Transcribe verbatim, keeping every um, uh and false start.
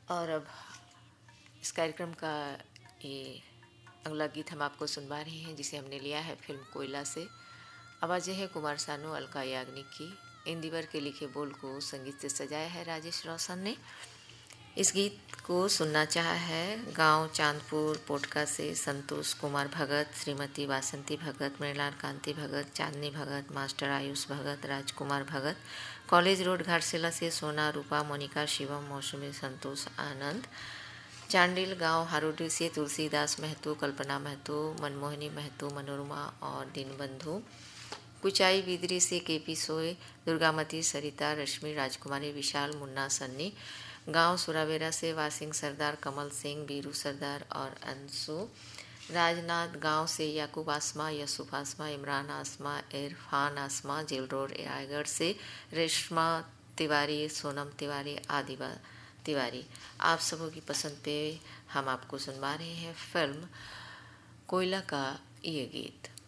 और अब इस कार्यक्रम का ये अगला गीत हम आपको सुनवा रहे हैं, जिसे हमने लिया है फिल्म कोयला से। आवाज़ें हैं कुमार सानू, अलका याग्निक की। इंदिवर के लिखे बोल को संगीत से सजाया है राजेश रोशन ने। इस गीत को सुनना चाहा है गांव चांदपुर पोटका से संतोष कुमार भगत, श्रीमती वासंती भगत, मृणाल कांति भगत, चांदनी भगत, मास्टर आयुष भगत, राजकुमार भगत। कॉलेज रोड घाटशिला से सोना, रूपा, मोनिका, शिवम, मौसमी, संतोष, आनंद। चांडिल गांव हारोडी से तुलसीदास महतो, कल्पना महतो, मनमोहनी महतो, मनोरमा और दीनबंधु। कुचाई बिदरी से केपी सोय, दुर्गामती, सरिता, रश्मि, राजकुमारी, विशाल, मुन्ना, सन्नी। गांव सुरावेरा से वासिंग सरदार, कमल सिंह, बीरू सरदार और अंशु। राजनाथ गांव से याकूब आसमा, यसूफ आसमा, इमरान आसमा, इरफान आसमा। जेल रोड रायगढ़ से रेशमा तिवारी, सोनम तिवारी, आदिवा तिवारी। आप सबों की पसंद पे हम आपको सुनवा रहे हैं फिल्म कोयला का ये गीत।